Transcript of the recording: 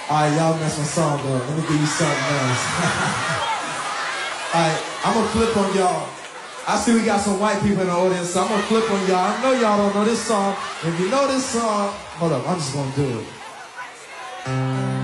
Alright, y'all messed my song up. Let me give you something else. Alright, I'm gonna flip on y'all. I see we got some white people in the audience, so I'm gonna flip on y'all. I know y'all don't know this song. If you know this song, hold up, I'm just gonna do it.